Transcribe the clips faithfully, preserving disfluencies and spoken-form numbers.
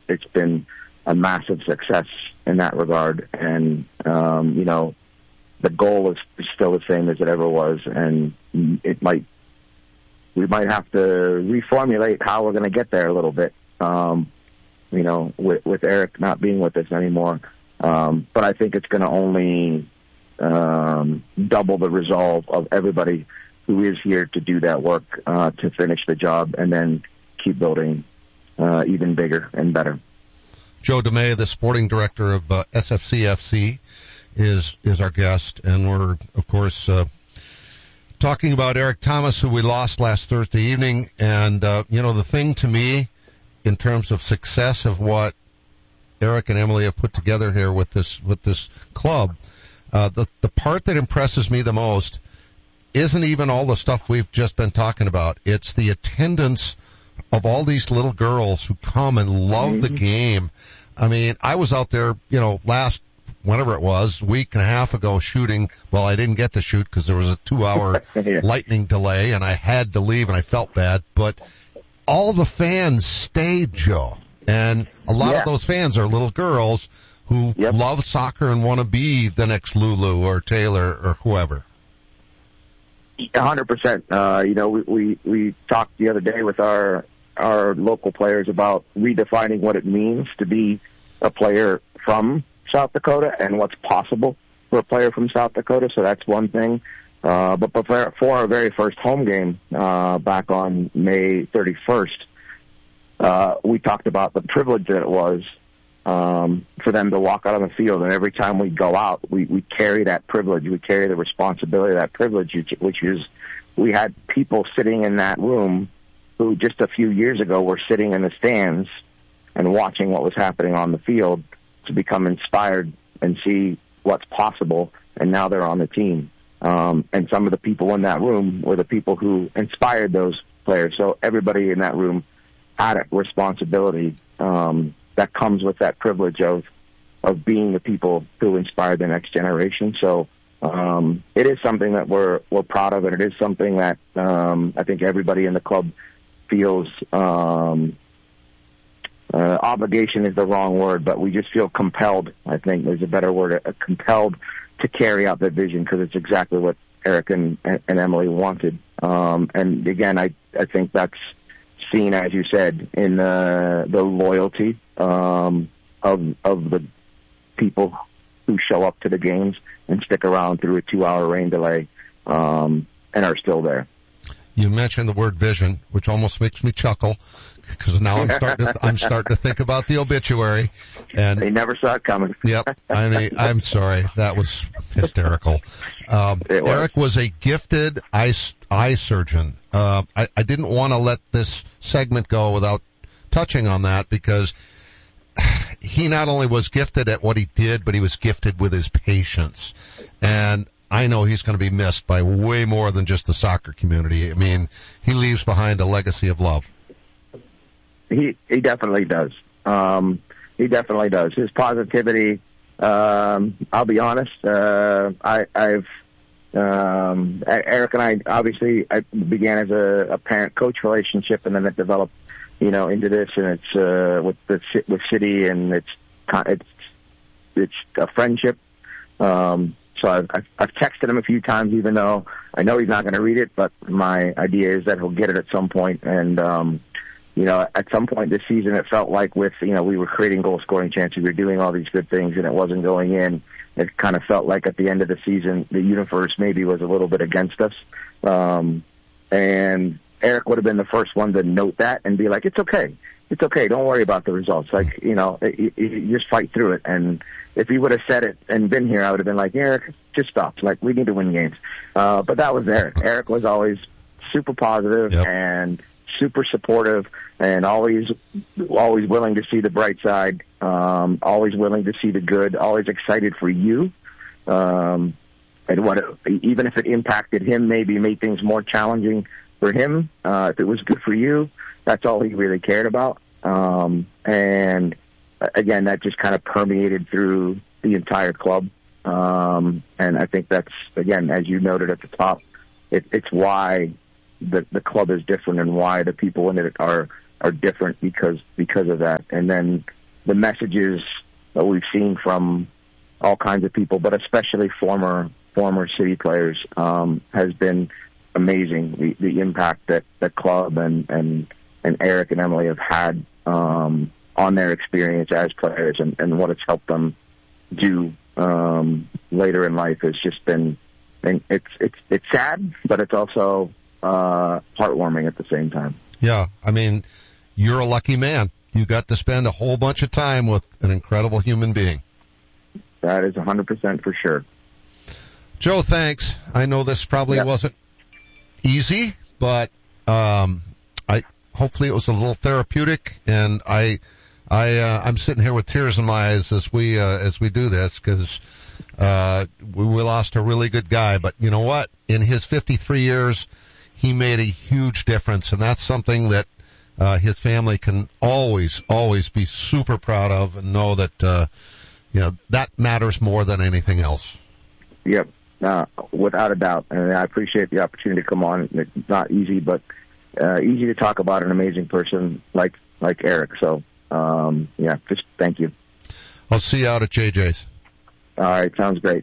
it's been a massive success in that regard. And, um, you know, the goal is still the same as it ever was. And it might, we might have to reformulate how we're going to get there a little bit, um, you know, with, with Eric not being with us anymore. Um, but I think it's going to only um, double the resolve of everybody who is here to do that work, uh, to finish the job and then keep building uh, even bigger and better. Joe DeMay, the sporting director of uh, S F C F C, is is our guest, and we're, of course, uh, talking about Eric Thomas, who we lost last Thursday evening. And, uh, you know, the thing to me, in terms of success of what Eric and Emily have put together here with this with this club, uh, the the part that impresses me the most isn't even all the stuff we've just been talking about. It's the attendance of all these little girls who come and love mm-hmm. the game. I mean, I was out there, you know, last, whenever it was, week and a half ago shooting. Well, I didn't get to shoot because there was a two-hour yeah. lightning delay, and I had to leave, and I felt bad. But all the fans stayed, Joe. And a lot yeah. of those fans are little girls who yep. love soccer and want to be the next Lulu or Taylor or whoever. A hundred percent. Uh, you know, we, we, we talked the other day with our, our local players about redefining what it means to be a player from South Dakota and what's possible for a player from South Dakota. So that's one thing. Uh, but for, for our very first home game, uh, back on May thirty-first, uh, we talked about the privilege that it was, um, for them to walk out on the field. And every time we go out, we, we carry that privilege. We carry the responsibility of that privilege, which, which is we had people sitting in that room who just a few years ago were sitting in the stands and watching what was happening on the field to become inspired and see what's possible. And now they're on the team. Um, and some of the people in that room were the people who inspired those players. So everybody in that room had a responsibility, um, that comes with that privilege of, of being the people who inspire the next generation. So, um, it is something that we're, we're proud of, and it is something that, um, I think everybody in the club feels, um, uh, obligation is the wrong word, but we just feel compelled. I think there's a better word, uh, compelled to carry out that vision, because it's exactly what Eric and, and Emily wanted. Um, and again, I, I think that's seen, as you said, in the, the loyalty, um, of, of the people who show up to the games and stick around through a two hour rain delay, um, and are still there. You mentioned the word vision, which almost makes me chuckle, because now I'm starting to, I'm starting to think about the obituary. And they never saw it coming. Yep. I mean, I'm sorry. That was hysterical. Um, was. Eric was a gifted eye, eye surgeon. Uh, I, I didn't want to let this segment go without touching on that, because he not only was gifted at what he did, but he was gifted with his patience. And I know he's going to be missed by way more than just the soccer community. I mean, he leaves behind a legacy of love. He he definitely does. Um, he definitely does. His positivity, um, I'll be honest, uh, I, I've, um, Eric and I, obviously, I began as a, a parent-coach relationship, and then it developed, you know, into this, and it's, uh, with the, with City, and it's, it's, it's a friendship. Um, so I've, I've, I've texted him a few times, even though I know he's not going to read it, but my idea is that he'll get it at some point. And, um, you know, at some point this season, it felt like with, you know, we were creating goal scoring chances, we were doing all these good things, and it wasn't going in. It kind of felt like at the end of the season, the universe maybe was a little bit against us. Um, and Eric would have been the first one to note that and be like, it's okay. It's okay. Don't worry about the results. Like, you know, you, you just fight through it. And if he would have said it and been here, I would have been like, Eric, just stop. Like, we need to win games. Uh, but that was Eric. Eric was always super positive yep. and super supportive, and always, always willing to see the bright side. Um, always willing to see the good. Always excited for you. Um, and what, it, even if it impacted him, maybe made things more challenging for him. Uh, if it was good for you, that's all he really cared about. Um, and again, that just kind of permeated through the entire club. Um, and I think that's, again, as you noted at the top, it, it's why the, the club is different and why the people in it are, are different because, because of that. And then the messages that we've seen from all kinds of people, but especially former former City players, um, has been amazing. The, the impact that the club and, and, and Eric and Emily have had um, on their experience as players, and, and what it's helped them do um, later in life has just been, and it's it's it's sad, but it's also uh, heartwarming at the same time. Yeah, I mean, you're a lucky man. You got to spend a whole bunch of time with an incredible human being. That is one hundred percent for sure. Joe, thanks. I know this probably yep. wasn't easy, but um, I hopefully it was a little therapeutic, and I, I, uh, I'm sitting here with tears in my eyes as we uh, as we do this, because uh, we, we lost a really good guy. But you know what? In his fifty-three years, he made a huge difference, and that's something that uh, his family can always, always be super proud of, and know that uh, you know that matters more than anything else. Yep. Uh, without a doubt, and I appreciate the opportunity to come on. It's not easy, but uh, easy to talk about an amazing person like like Eric. So, um, yeah, just thank you. I'll see you out at J J's. All right, sounds great.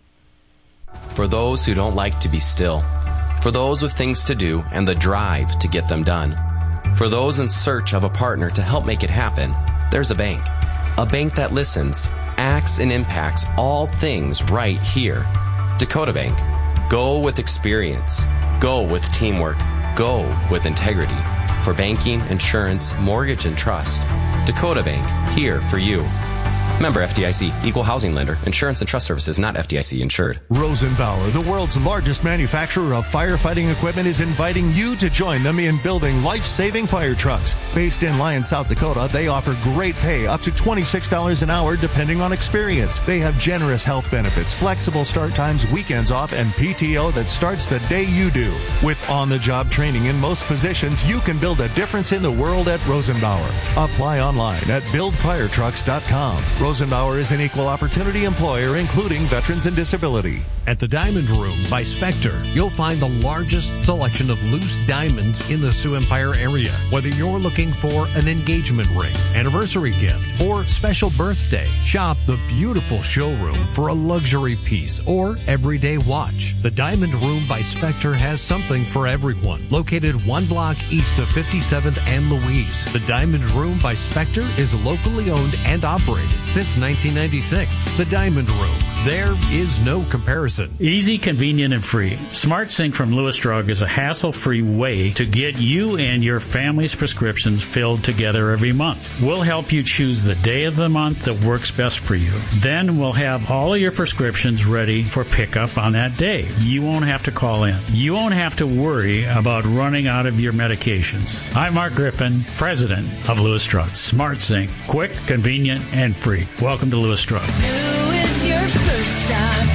For those who don't like to be still, for those with things to do and the drive to get them done, for those in search of a partner to help make it happen, there's a bank. A bank that listens, acts, and impacts all things right here. Dakota Bank. Go with experience. Go with teamwork. Go with integrity. For banking, insurance, mortgage, and trust. Dakota Bank, here for you. Member F D I C, Equal Housing Lender. Insurance and trust services not F D I C insured. Rosenbauer, the world's largest manufacturer of firefighting equipment, is inviting you to join them in building life-saving fire trucks. Based in Lyons, South Dakota, they offer great pay, up to twenty-six dollars an hour depending on experience. They have generous health benefits, flexible start times, weekends off, and P T O that starts the day you do. With on-the-job training in most positions, you can build a difference in the world at Rosenbauer. Apply online at build fire trucks dot com. Rosenbauer is an equal opportunity employer, including veterans and disability. At the Diamond Room by Spectre, you'll find the largest selection of loose diamonds in the Sioux Empire area. Whether you're looking for an engagement ring, anniversary gift, or special birthday, shop the beautiful showroom for a luxury piece or everyday watch. The Diamond Room by Spectre has something for everyone. Located one block east of fifty-seventh and Louise, the Diamond Room by Spectre is locally owned and operated since nineteen ninety-six. The Diamond Room. There is no comparison. Easy, convenient, and free. SmartSync from Lewis Drug is a hassle-free way to get you and your family's prescriptions filled together every month. We'll help you choose the day of the month that works best for you. Then we'll have all of your prescriptions ready for pickup on that day. You won't have to call in. You won't have to worry about running out of your medications. I'm Mark Griffin, president of Lewis Drug. SmartSync. Quick, convenient, and free. Welcome to Lewis Drug. Who is your first stop?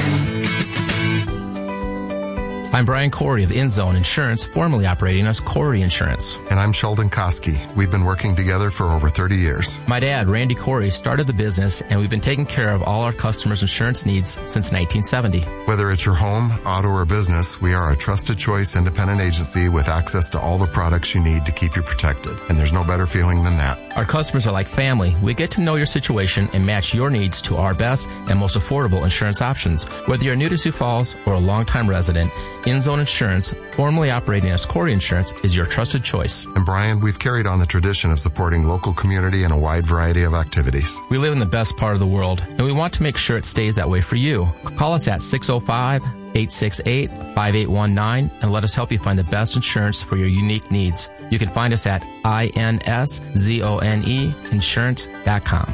I'm Brian Corey of InZone Insurance, formerly operating as Corey Insurance. And I'm Sheldon Koski. We've been working together for over thirty years. My dad, Randy Corey, started the business, and we've been taking care of all our customers' insurance needs since nineteen seventy. Whether it's your home, auto, or business, we are a trusted choice independent agency with access to all the products you need to keep you protected. And there's no better feeling than that. Our customers are like family. We get to know your situation and match your needs to our best and most affordable insurance options. Whether you're new to Sioux Falls or a longtime resident, InZone Insurance, formerly operating as Corey Insurance, is your trusted choice. And Brian, we've carried on the tradition of supporting local community in a wide variety of activities. We live in the best part of the world, and we want to make sure it stays that way for you. Call us at six oh five, eight six eight, five eight one nine and let us help you find the best insurance for your unique needs. You can find us at I N S Z O N E insurance dot com.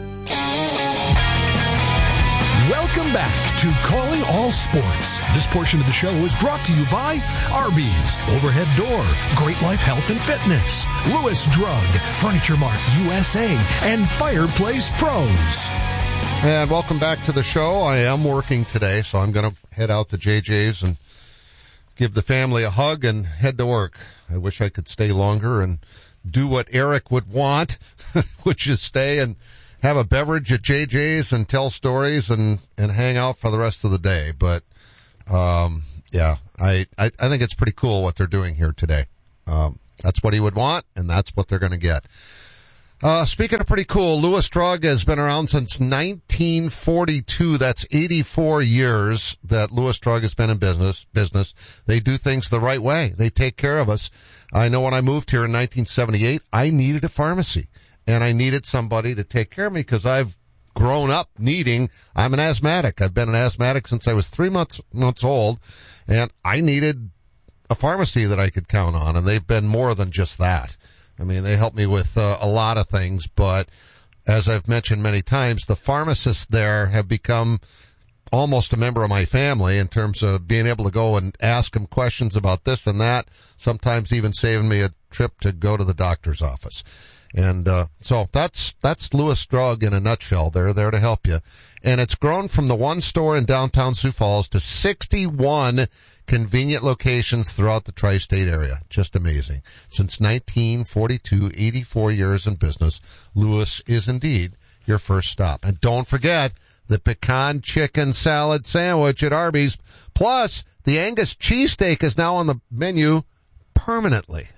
Welcome back to Calling All Sports. This portion of the show is brought to you by Arby's, Overhead Door, Great Life Health and Fitness, Lewis Drug, Furniture Mart U S A, and Fireplace Pros. And welcome back to the show. I am working today, so I'm going to head out to J J's and give the family a hug and head to work. I wish I could stay longer and do what Eric would want, which is stay and have a beverage at J J's and tell stories and, and hang out for the rest of the day. But, um, yeah, I, I, I think it's pretty cool what they're doing here today. Um, that's what he would want, and that's what they're going to get. Uh, speaking of pretty cool, Lewis Drug has been around since nineteen forty-two. That's eighty-four years that Lewis Drug has been in business. Business. They do things the right way. They take care of us. I know when I moved here in nineteen seventy-eight, I needed a pharmacy, and I needed somebody to take care of me because I've grown up needing, I'm an asthmatic. I've been an asthmatic since I was three months, months old, and I needed a pharmacy that I could count on, and they've been more than just that. I mean, they help me with uh, a lot of things, but as I've mentioned many times, the pharmacists there have become almost a member of my family in terms of being able to go and ask them questions about this and that, sometimes even saving me a trip to go to the doctor's office. And uh so that's that's Lewis Drug in a nutshell. They're there to help you. And it's grown from the one store in downtown Sioux Falls to sixty-one convenient locations throughout the tri-state area. Just amazing. Since nineteen forty-two, eighty-four years in business, Lewis is indeed your first stop. And don't forget the pecan chicken salad sandwich at Arby's. Plus, the Angus cheesesteak is now on the menu permanently.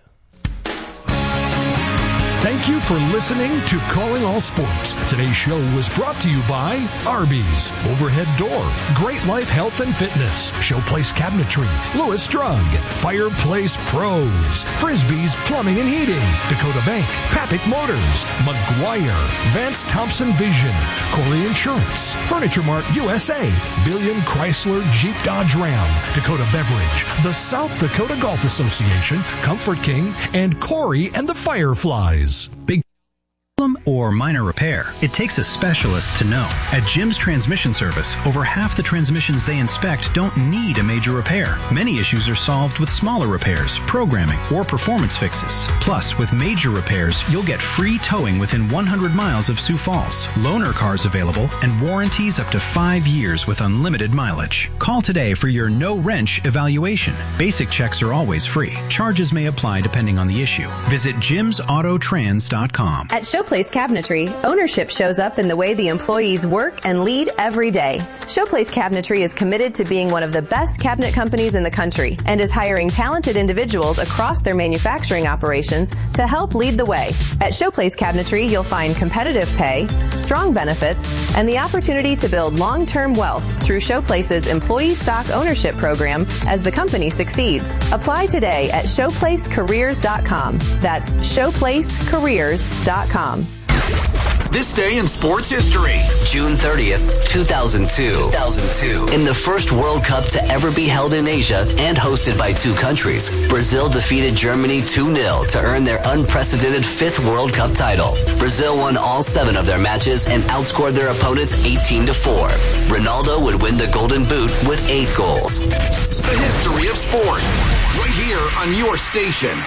Thank you for listening to Calling All Sports. Today's show was brought to you by Arby's, Overhead Door, Great Life Health and Fitness, Showplace Cabinetry, Lewis Drug, Fireplace Pros, Frisbee's Plumbing and Heating, Dakota Bank, Papik Motors, McGuire, Vance Thompson Vision, Corey Insurance, Furniture Mart U S A, Billion Chrysler Jeep Dodge Ram, Dakota Beverage, the South Dakota Golf Association, Comfort King, and Corey and the Fireflies. Big problem or minor repair, it takes a specialist to know. At Jim's Transmission Service, over half the transmissions they inspect don't need a major repair. Many issues are solved with smaller repairs, programming, or performance fixes. Plus, with major repairs, you'll get free towing within one hundred miles of Sioux Falls, loaner cars available, and warranties up to five years with unlimited mileage. Call today for your no-wrench evaluation. Basic checks are always free. Charges may apply depending on the issue. Visit jims auto trans dot com. At Showplace Cabinetry, ownership shows up in the way the employees work and lead every day. Showplace Cabinetry is committed to being one of the best cabinet companies in the country and is hiring talented individuals across their manufacturing operations to help lead the way. At Showplace Cabinetry, you'll find competitive pay, strong benefits, and the opportunity to build long-term wealth through Showplace's employee stock ownership program as the company succeeds. Apply today at showplace careers dot com. That's showplace careers dot com. This day in sports history. June thirtieth, two thousand two. two thousand two. In the first World Cup to ever be held in Asia and hosted by two countries, Brazil defeated Germany two nil to earn their unprecedented fifth World Cup title. Brazil won all seven of their matches and outscored their opponents eighteen to four. Ronaldo would win the Golden Boot with eight goals. The history of sports. Right here on your station.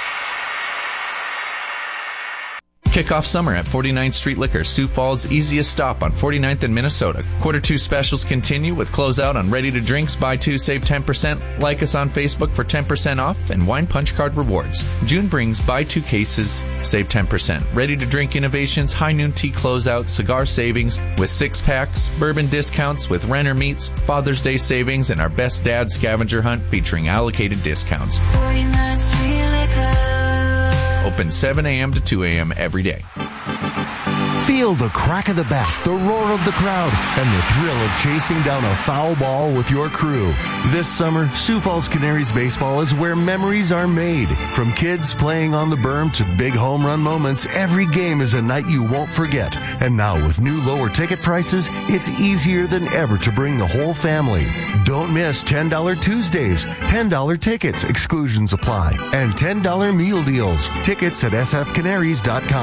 Kick off summer at forty-ninth Street Liquor, Sioux Falls' easiest stop on forty-ninth and Minnesota. Quarter two specials continue with closeout on ready-to-drinks, buy two, save ten percent. Like us on Facebook for ten percent off and wine punch card rewards. June brings buy two cases, save ten percent. Ready-to-drink innovations, high noon tea closeout, cigar savings with six packs, bourbon discounts with Renner Meats, Father's Day savings, and our Best Dad scavenger hunt featuring allocated discounts. forty-ninth Street Liquor. Open seven a.m. to two a.m. every day. Feel the crack of the bat, the roar of the crowd, and the thrill of chasing down a foul ball with your crew. This summer, Sioux Falls Canaries baseball is where memories are made. From kids playing on the berm to big home run moments, every game is a night you won't forget. And now with new lower ticket prices, it's easier than ever to bring the whole family. Don't miss ten dollar Tuesdays, ten dollar tickets, exclusions apply, and ten dollar meal deals. Tickets at s f canaries dot com.